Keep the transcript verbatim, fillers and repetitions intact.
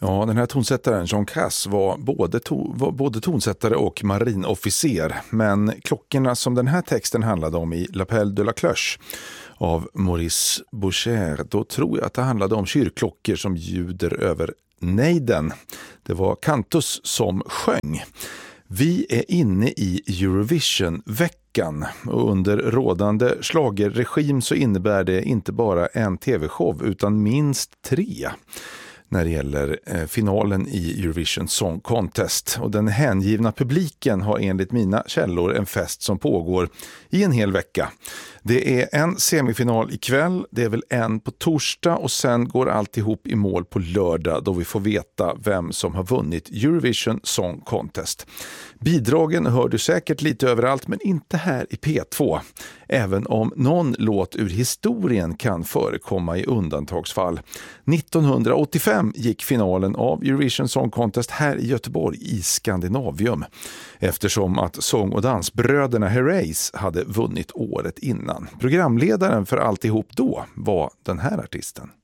Ja, den här tonsättaren Jean Casse var både, to- var både tonsättare och marinofficer. Men klockorna som den här texten handlade om i L'Appel de la Cloche av Maurice Boucher, då tror jag att det handlade om kyrkklockor som ljuder över nejden. Det var Cantus som sjöng. Vi är inne i Eurovision-veckan och under rådande schlagerregim så innebär det inte bara en tv-show utan minst tre när det gäller eh, finalen i Eurovision Song Contest. Och den hängivna publiken har enligt mina källor en fest som pågår i en hel vecka. Det är en semifinal ikväll, det är väl en på torsdag och sen går alltihop i mål på lördag då vi får veta vem som har vunnit Eurovision Song Contest. Bidragen hör du säkert lite överallt men inte här i P två. Även om någon låt ur historien kan förekomma i undantagsfall. nittonhundraåttiofem gick finalen av Eurovision Song Contest här i Göteborg i Skandinavium. Eftersom att sång- och dansbröderna Herreys hade vunnit året innan. Programledaren för alltihop då var den här artisten.